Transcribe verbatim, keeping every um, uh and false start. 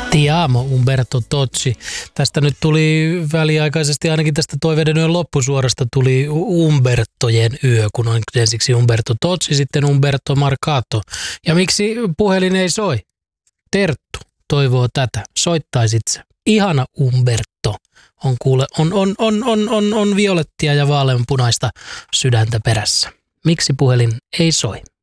Ti amo, Umberto Tozzi. Tästä nyt tuli väliaikaisesti, ainakin tästä Toiveiden yön loppusuorasta tuli Umbertojen yö, kun on ensiksi Umberto Tozzi, sitten Umberto Marcato. Ja miksi puhelin ei soi? Terttu toivoo tätä. Soittaisit sä. Ihana Umberto. On, kuule, on, on, on, on, on, on violettia ja vaaleanpunaista sydäntä perässä. Miksi puhelin ei soi?